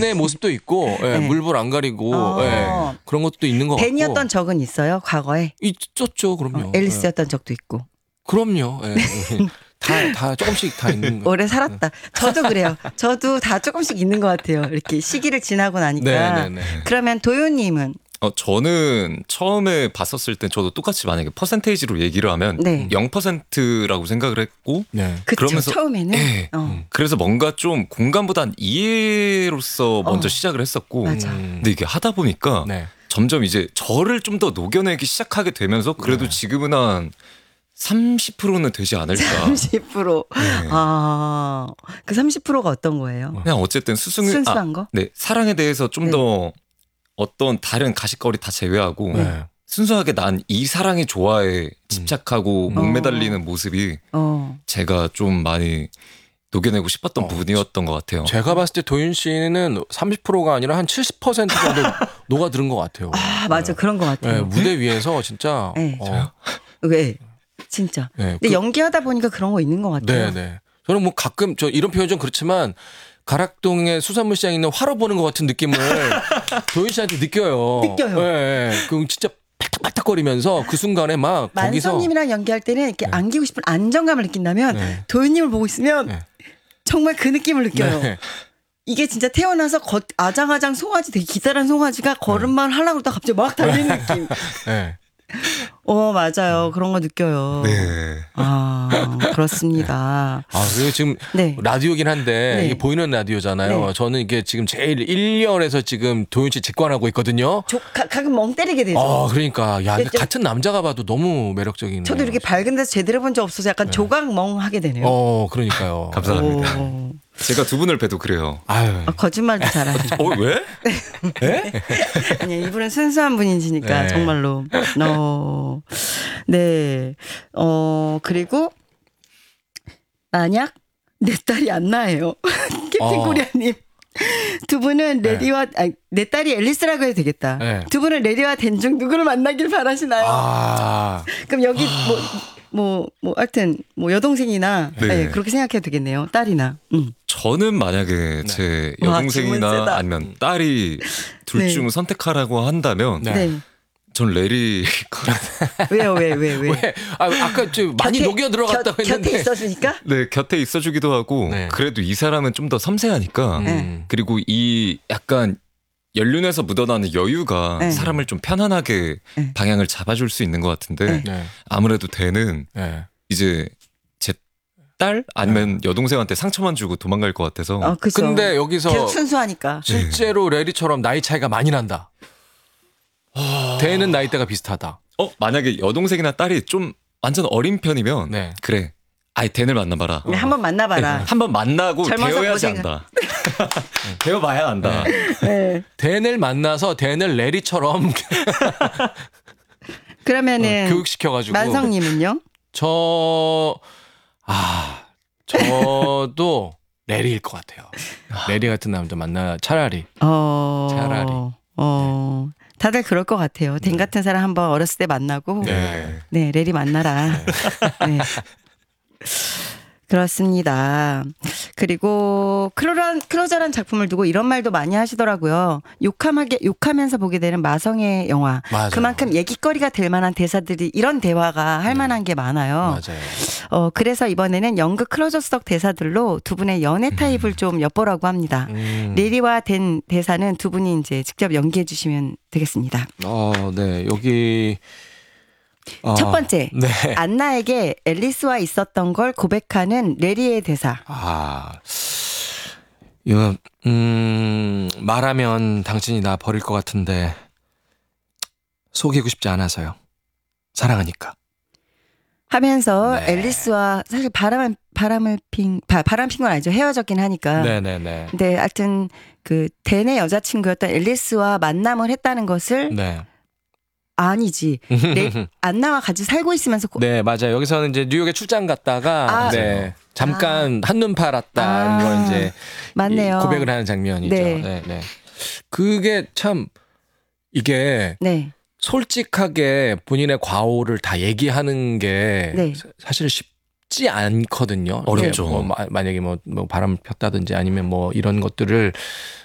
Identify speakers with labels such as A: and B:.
A: 댄의 모습도 있고 예,
B: 네.
A: 물불 안 가리고 예, 그런 것도 있는 것 같고.
B: 댄이었던 적은 있어요? 과거에?
A: 있었죠. 그럼요.
B: 앨리스였던 적도 있고.
A: 그럼요. 예. 다 조금씩 다 있는 거.
B: 오래 살았다. 저도 그래요. 저도 다 조금씩 있는 것 같아요. 이렇게 시기를 지나고 나니까.
A: 네네네.
B: 그러면 도윤님은?
C: 저는 처음에 봤었을 땐 저도 똑같이 만약에 퍼센테이지로 얘기를 하면
B: 네.
C: 0%라고 생각을 했고
A: 네.
B: 그쵸,
C: 그러면서
B: 처음에는.
C: 네. 그래서 뭔가 좀 공감보단 이해로서 먼저 시작을 했었고
B: 맞아.
C: 근데 이게 하다 보니까
A: 네.
C: 점점 이제 저를 좀 더 녹여내기 시작하게 되면서 그래도 지금은 한 30%는 되지 않을까.
B: 30%.
C: 네.
B: 아, 그 30%가 어떤 거예요?
C: 그냥 어쨌든
B: 순수한 거?
C: 네, 사랑에 대해서 좀
B: 네.
C: 더 어떤 다른 가십거리 다 제외하고
A: 네.
C: 순수하게 난 이 사랑의 조화에 집착하고 목매달리는 모습이 제가 좀 많이 녹여내고 싶었던 부분이었던 것 같아요.
A: 제가 봤을 때 도윤 씨는 30%가 아니라 한 70% 정도 녹아들은 것 같아요.
B: 아, 맞아. 그런 것 같아요.
A: 네, 무대 위에서 진짜.
B: 네. 왜? 진짜.
A: 네,
B: 근데 연기하다 보니까 그런 거 있는 것 같아요.
A: 네. 저는 뭐 가끔 이런 표현 좀 그렇지만 가락동의 수산물 시장에 있는 화로 보는 것 같은 느낌을 도윤 씨한테 느껴요.
B: 느껴요.
A: 네. 그 진짜 팔딱팔딱거리면서 그 순간에 막 거기서
B: 만성님이랑 연기할 때는 이렇게 안기고 싶은 안정감을 느낀다면 도윤님을 보고 있으면 정말 그 느낌을 느껴요.
A: 네.
B: 이게 진짜 태어나서 아장아장 송아지 되게 기다란 송아지가 걸음만 하려고 그러다 갑자기 막 달리는 느낌.
A: 네.
B: 맞아요. 그런 거 느껴요.
C: 네.
B: 아, 그렇습니다.
A: 그리고 지금
B: 네.
A: 라디오긴 한데
B: 네.
A: 이게 보이는 라디오잖아요.
B: 네.
A: 저는 이게 지금 제일 1열에서 지금 도윤 씨 직관하고 있거든요.
B: 가끔 멍 때리게 되죠.
A: 그러니까 야,
B: 근데
A: 같은 남자가 봐도 너무 매력적인.
B: 저도 이렇게 밝은 데서 제대로 본 적 없어서 약간 조각 멍 하게 되네요.
A: 그러니까요.
C: 감사합니다. 제가 두 분을 봬도 그래요.
A: 아유.
B: 거짓말도 잘하시고.
C: 왜?
B: 아니, 이분은 순수한 분이시니까
A: 네.
B: 정말로. 네. 그리고 만약 내 딸이 안 나요. 캡틴 코리아님. 두 분은 레디와 내 딸이 앨리스라고 해도 되겠다.
A: 네.
B: 두 분은 레디와 댄 중 누구를 만나길 바라시나요? 그럼 여기 하여튼 여동생이나
C: 네.
B: 네, 그렇게 생각해도 되겠네요. 딸이나.
C: 저는 만약에 제
B: 와,
C: 여동생이나
B: 질문 세다.
C: 아니면 딸이 둘
B: 네.
C: 중 선택하라고 한다면
B: 네.
C: 전 레리.
B: 왜요? 왜?
A: 왜? 아까 좀 많이 녹여 들어갔다고 했는데.
B: 곁에 있어주니까?
C: 네, 곁에 있어주기도 하고
A: 네.
C: 그래도 이 사람은 좀 더 섬세하니까
B: 네.
C: 그리고 이 약간 연륜에서 묻어나는 여유가
B: 네.
C: 사람을 좀 편안하게
B: 네.
C: 방향을 잡아줄 수 있는 것 같은데
A: 네.
C: 아무래도 댄은
A: 네.
C: 이제 제 딸 아니면 여동생한테 상처만 주고 도망갈 것 같아서
B: 그쵸.
A: 근데 여기서
B: 계속 순수하니까.
A: 실제로 레리처럼 나이 차이가 많이 난다. 댄은 나이대가 비슷하다.
C: 만약에 여동생이나 딸이 좀 완전 어린 편이면
A: 네.
C: 그래 아이 댄을 만나봐라.
B: 한번 만나봐라.
C: 한번 만나고
B: 젊어서
C: 배워야지
B: 고생을.
C: 안다. 배워봐야 안다.
B: 네.
A: 댄을 만나서 댄을 레리처럼
B: 그러면은
A: 교육시켜가지고.
B: 만성님은요?
A: 저도 레리일 것 같아요. 레리 같은 남자 만나 차라리. 차라리.
B: 다들 그럴 것 같아요. 댄 같은 사람 한번 어렸을 때 만나고 네, 레리 만나라. 네. 그렇습니다. 그리고 클로저란 작품을 두고 이런 말도 많이 하시더라고요. 욕하면서 보게 되는 마성의 영화.
A: 맞아요.
B: 그만큼 얘기거리가 될 만한 대사들이 이런 대화가 할 만한 게 많아요.
A: 맞아요.
B: 그래서 이번에는 연극 클로저스덕 대사들로 두 분의 연애 타입을 좀 엿보라고 합니다. 레리와 댄 대사는 두 분이 이제 직접 연기해 주시면 되겠습니다.
A: 네. 여기
B: 첫 번째,
A: 네.
B: 안나에게 앨리스와 있었던 걸 고백하는 레리의 대사.
A: 이거 말하면 당신이 나 버릴 것 같은데 속이고 싶지 않아서요. 사랑하니까.
B: 하면서
A: 네.
B: 앨리스와 사실 바람 핀 건 아니죠. 헤어졌긴 하니까.
A: 네네네.
B: 근데 하여튼 그 댄의 여자친구였던 앨리스와 만남을 했다는 것을
A: 네.
B: 아니지. 안나와 같이 살고 있으면서
A: 네, 맞아요. 여기서는 이제 뉴욕에 출장 갔다가 네, 잠깐 한눈 팔았다는 걸 이제
B: 맞네요.
A: 고백을 하는 장면이죠.
B: 네.
A: 네. 그게 참 이게
B: 네.
A: 솔직하게 본인의 과오를 다 얘기하는 게
B: 네.
A: 사실 쉽지 않거든요.
C: 어렵죠.
A: 만약에 뭐 바람을 폈다든지 아니면 뭐 이런 것들을